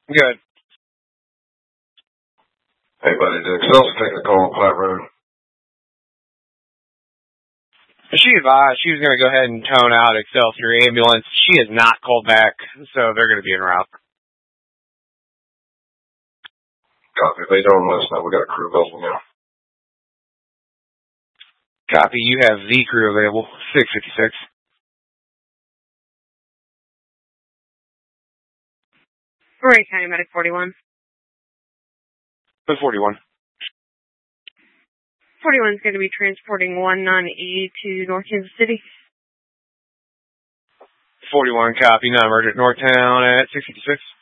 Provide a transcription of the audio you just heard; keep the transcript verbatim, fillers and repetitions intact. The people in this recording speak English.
Good. Hey, buddy, did Excelsior take the call on Platte Road? She advised she was going to go ahead and tone out Excelsior ambulance. She has not called back, so they're going to be en route. Copy. If they don't, let us know. We got a crew available now. Copy. You have the crew available. six fifty-six. Ray County Medic forty-one. The forty-one. forty-one is going to be transporting one non-E to North Kansas City. forty-one, copy. Non-emergent Northtown at six fifty-six.